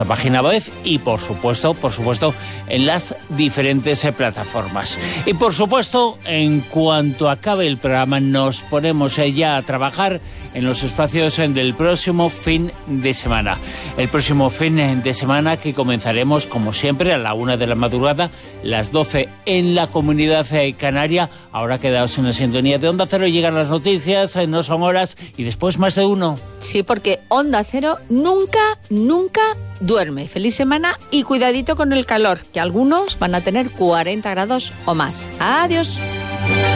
la página web y por supuesto en las diferentes plataformas. Y por supuesto, en cuanto acabe el programa nos ponemos ya a trabajar en los espacios del próximo fin de semana. El próximo fin de semana que comenzaremos como siempre a la 1 de la madrugada, las 12 en la Comunidad Canaria. Ahora quedaos en la sintonía de Onda Cero, llegan las noticias, no son horas y después más de uno. Sí, porque Onda Cero nunca duerme. Feliz semana y cuidadito con el calor, que algunos van a tener 40 grados o más. Adiós.